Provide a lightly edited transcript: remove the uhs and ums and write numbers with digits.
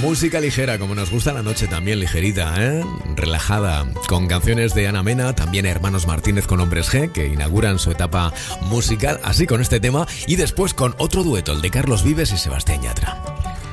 Música ligera, como nos gusta la noche, también ligerita, relajada, con canciones de Ana Mena, también Hermanos Martínez con Hombres G, que inauguran su etapa musical, así con este tema, y después con otro dueto, el de Carlos Vives y Sebastián Yatra.